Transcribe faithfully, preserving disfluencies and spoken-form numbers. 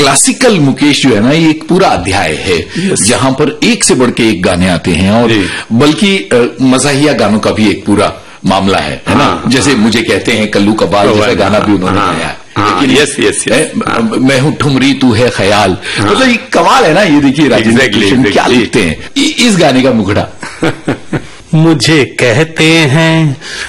Classical Mukesh जो है ना, ये एक पूरा अध्याय है yes. जहां पर एक से बढ़ के एक गाने आते हैं, और बल्कि मज़ाहिया गानों का भी एक पूरा मामला है, है ना? हाँ, जैसे हाँ, मुझे कहते हैं कल्लू कबाल जैसा गाना भी उन्होंने गाया है। हाँ, लेकिन यस यस यस मैं हूं ठुमरी तू है ख्याल, हाँ, मतलब ये कमाल है ना। ये देखिए राजेंद्र किशन क्या लिखते हैं इस गाने का मुखड़ा। मुझे कहते हैं